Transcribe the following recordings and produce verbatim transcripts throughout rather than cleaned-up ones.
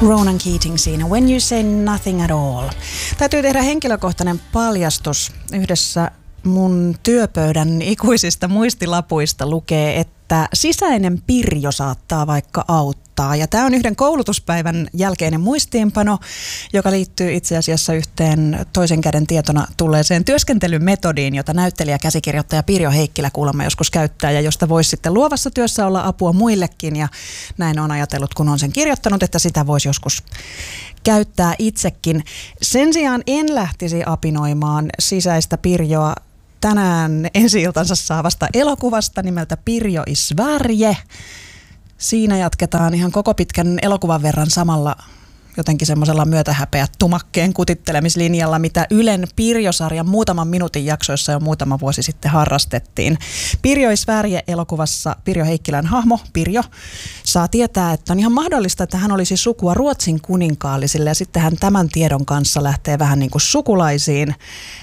Ronan Keating siinä, When You Say Nothing at All. Täytyy tehdä henkilökohtainen paljastus. Yhdessä mun työpöydän ikuisista muistilapuista lukee, että sisäinen pirjo saattaa vaikka auttaa. Ja tämä on yhden koulutuspäivän jälkeinen muistiinpano, joka liittyy itse asiassa yhteen toisen käden tietona tulleeseen työskentelymetodiin, jota näyttelijä käsikirjoittaja Pirjo Heikkilä kuulemma joskus käyttää ja josta voisi sitten luovassa työssä olla apua muillekin. Ja näin on ajatellut, kun on sen kirjoittanut, että sitä voisi joskus käyttää itsekin. Sen sijaan en lähtisi apinoimaan sisäistä pirjoa tänään ensi-iltansa saavasta elokuvasta nimeltä Pirjo i Sverige. Siinä jatketaan ihan koko pitkän elokuvan verran samalla jotenkin semmoisella myötähäpeä tumakkeen kutittelemislinjalla, mitä Ylen Pirjo-sarjan muutaman minuutin jaksoissa jo muutama vuosi sitten harrastettiin. Pirjo i Sverige -elokuvassa Pirjo Heikkilän hahmo Pirjo saa tietää, että on ihan mahdollista, että hän olisi sukua Ruotsin kuninkaallisille, ja sitten hän tämän tiedon kanssa lähtee vähän niin kuin sukulaisiin.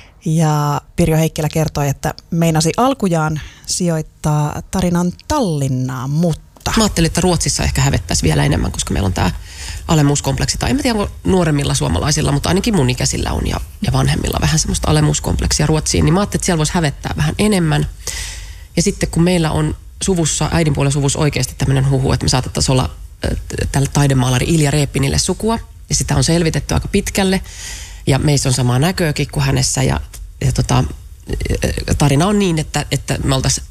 Ja Pirjo Heikkilä kertoi, että meinasi alkujaan sijoittaa tarinan Tallinnaan, mutta mä ajattelin, että Ruotsissa ehkä hävettäisi vielä enemmän, koska meillä on tämä alemuuskompleksi. Tai en mä tiedä, onko nuoremmilla suomalaisilla, mutta ainakin mun ikäisillä on ja, ja vanhemmilla vähän semmoista alemuuskompleksia Ruotsiin. Niin mä ajattelin, että siellä voisi hävettää vähän enemmän. Ja sitten kun meillä on suvussa, äidinpuolen suvussa oikeasti tämmöinen huhu, että me saatettaisiin olla äh, tälle taidemaalari Ilja Reepinille sukua. Ja sitä on selvitetty aika pitkälle. Ja meissä on samaa näköäkin kuin hänessä. Ja, ja tota, tarina on niin, että, että me oltaisiin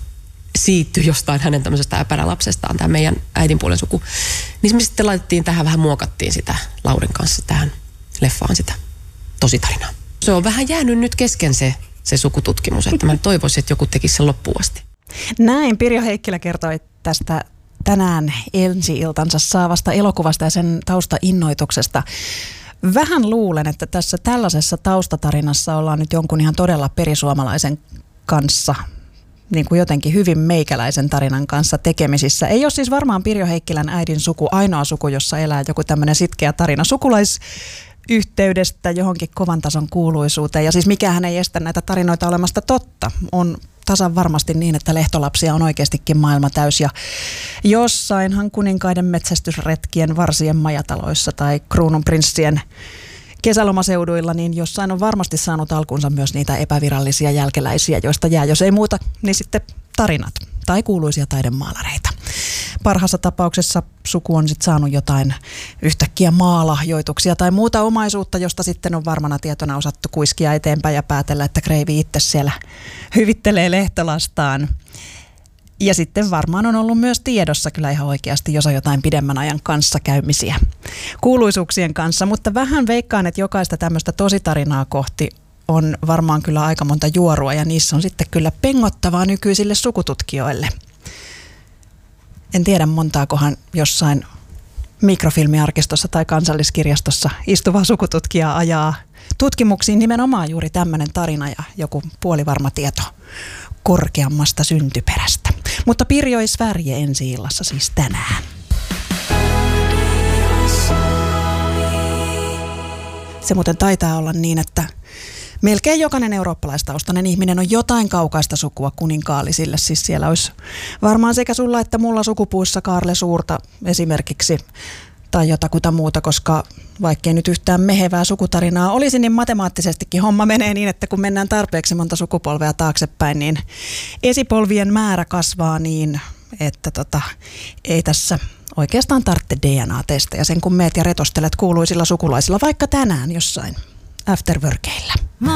siitty jostain hänen tämmöisestä äpärälapsestaan, tämä meidän äidinpuolen suku. Niin me sitten laitettiin tähän, vähän muokattiin sitä Laurin kanssa tähän leffaan sitä tositarinaa. Se on vähän jäänyt nyt kesken se, se sukututkimus, että mä toivoisin, että joku tekisi sen loppuun asti. Näin Pirjo Heikkilä kertoi tästä tänään ensi-iltansa saavasta elokuvasta ja sen taustainnoituksesta. Vähän luulen, että tässä tällaisessa taustatarinassa ollaan nyt jonkun ihan todella perisuomalaisen kanssa, niin kuin jotenkin hyvin meikäläisen tarinan kanssa tekemisissä. Ei ole siis varmaan Pirjo Heikkilän äidin suku ainoa suku, jossa elää joku tämmöinen sitkeä tarina sukulaisyhteydestä johonkin kovan tason kuuluisuuteen. Ja siis mikähän ei estä näitä tarinoita olemasta totta. On tasan varmasti niin, että lehtolapsia on oikeastikin maailma täys. Ja jossainhan kuninkaiden metsästysretkien varsien majataloissa tai kruununprinssien kesälomaseuduilla, niin jossain on varmasti saanut alkunsa myös niitä epävirallisia jälkeläisiä, joista jää, jos ei muuta, niin sitten tarinat tai kuuluisia taidemaalareita. Parhaassa tapauksessa suku on sitten saanut jotain yhtäkkiä maalahjoituksia tai muuta omaisuutta, josta sitten on varmana tietona osattu kuiskia eteenpäin ja päätellä, että Kreivi itse siellä hyvittelee lehtolastaan. Ja sitten varmaan on ollut myös tiedossa kyllä ihan oikeasti, jos on jotain pidemmän ajan kanssakäymisiä kuuluisuuksien kanssa. Mutta vähän veikkaan, että jokaista tämmöistä tositarinaa kohti on varmaan kyllä aika monta juorua ja niissä on sitten kyllä pengottavaa nykyisille sukututkijoille. En tiedä montaakohan jossain mikrofilmiarkistossa tai kansalliskirjastossa istuvaa sukututkijaa ajaa tutkimuksiin nimenomaan juuri tämmöinen tarina ja joku puolivarma tieto korkeammasta syntyperästä. Mutta Pirjo i Sverige ensi-illassa siis tänään. Se muuten taitaa olla niin, että melkein jokainen eurooppalaistaustainen ihminen on jotain kaukaista sukua kuninkaallisille. Siis siellä olisi varmaan sekä sulla että mulla sukupuissa Kaarle Suurta esimerkiksi tai jotakuta muuta, koska vaikkei nyt yhtään mehevää sukutarinaa olisi, niin matemaattisestikin homma menee niin, että kun mennään tarpeeksi monta sukupolvea taaksepäin, niin esipolvien määrä kasvaa niin, että tota, ei tässä oikeastaan tarvitse D N A-testejä sen kun meet ja retostelet kuuluisilla sukulaisilla vaikka tänään jossain afterworkeilla.